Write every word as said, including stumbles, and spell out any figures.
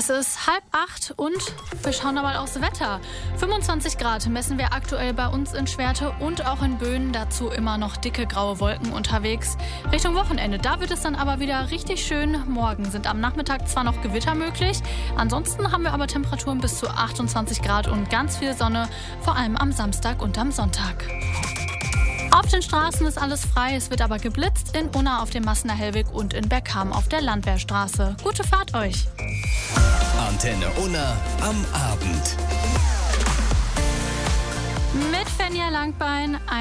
Es ist halb acht und wir schauen mal aufs Wetter. fünfundzwanzig Grad messen wir aktuell bei uns in Schwerte und auch in Böen. Dazu immer noch dicke graue Wolken unterwegs. Richtung Wochenende, da wird es dann aber wieder richtig schön. Morgen sind am Nachmittag zwar noch Gewitter möglich, ansonsten haben wir aber Temperaturen bis zu achtundzwanzig Grad und ganz viel Sonne, vor allem am Samstag und am Sonntag. Auf den Straßen ist alles frei, es wird aber geblitzt in Unna auf dem Massener Hellweg und in Bergham auf der Landwehrstraße. Gute Fahrt euch! Antenne Unna am Abend. Mit Fenja Langbein.